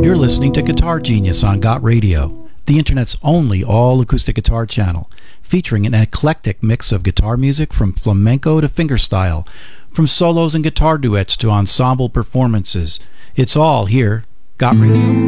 You're listening to Guitar Genius on Got Radio, the internet's only all-acoustic guitar channel, featuring an eclectic mix of guitar music from flamenco to fingerstyle, from solos and guitar duets to ensemble performances. It's all here, Got Radio.